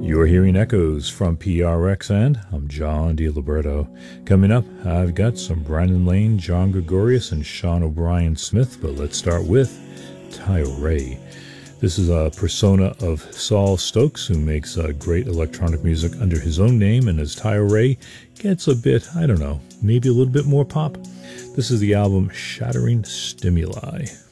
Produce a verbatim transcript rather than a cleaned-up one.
You're hearing echoes from P R X, and I'm John DiLiberto. Coming up, I've got some Brandon Lane, John Gregorius, and Sean O'Brien Smith, but let's start with Taio Ray. This is a persona of Saul Stokes, who makes uh, great electronic music under his own name, and as Taio Ray gets a bit, I don't know, maybe a little bit more pop. This is the album Shattering Stimuli.